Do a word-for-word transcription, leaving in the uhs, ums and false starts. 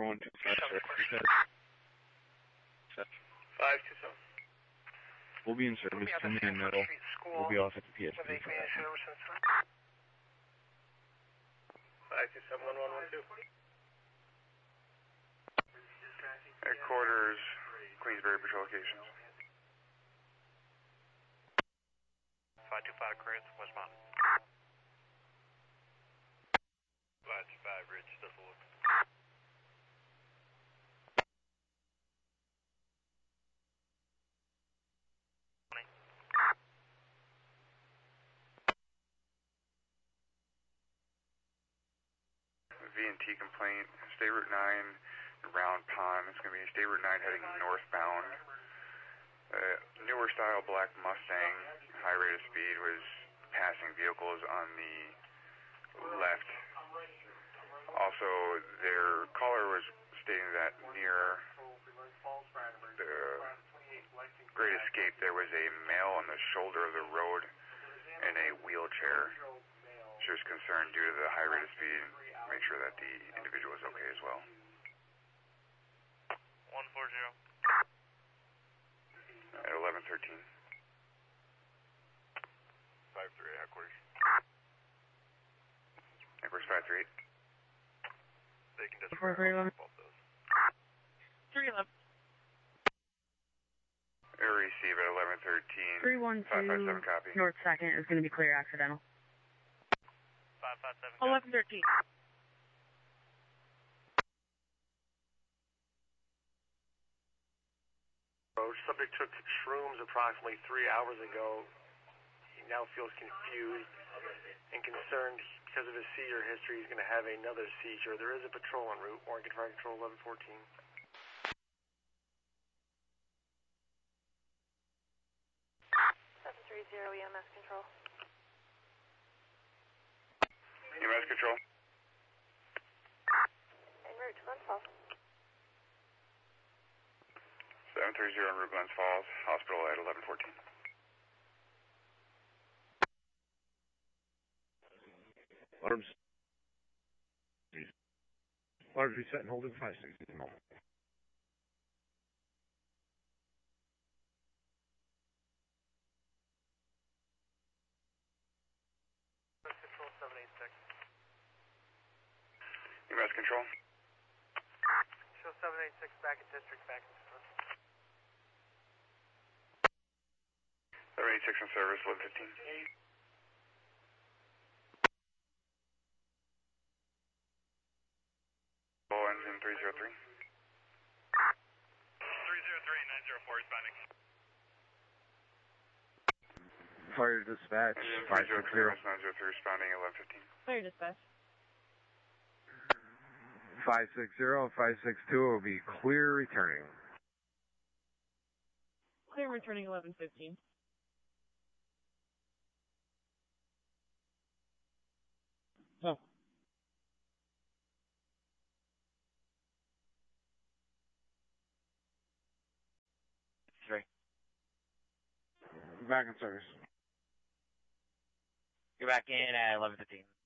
four one two five, sir. five two seven. We'll be in service, ten man metal. We'll be off at the P S P. five two seven one one one two. Headquarters, Queensbury Patrol Locations. five two five, Chris, westbound. five two five, Rich, Cecil. V and T complaint, State Route nine, Round Pond. It's going to be State Route nine heading northbound. Uh, newer style black Mustang, high rate of speed, was passing vehicles on the left. Also, their caller was stating that near the Great Escape there was a male on the shoulder of the road in a wheelchair. She was concerned due to the high rate of speed. Make sure that the individual is okay as well. one four zero. At eleven thirteen. five three, headquarters. Headquarters five three eight. They can just four three eleven. both those. three eleven. Receive at eleven thirteen. three one two five five seven copy. North second is going to be clear accidental. five five seven. eleven thirteen. Subject took shrooms approximately three hours ago. He now feels confused and concerned because of his seizure history. He's going to have another seizure. There is a patrol en route. Oregon Fire Control eleven fourteen. seven three zero E M S control. E M S control. En route to Glens Falls. seven three zero en route Glens Falls. Hospital at eleven fourteen. Alarms. Alarms reset and holding five six. Control seven eight six. E M S control. Show seven eight six back at district, back in service. seven eight six in service, eleven fifteen. Oh, engine three zero three. three zero three, nine zero four, responding. Fire dispatch. Engine five three zero six three, zero. nine zero three, responding eleven fifteen. Clear dispatch. five six zero, five six two will be clear returning. Clear returning eleven fifteen. Oh. Three. Back in service. You're back in at eleven fifteen.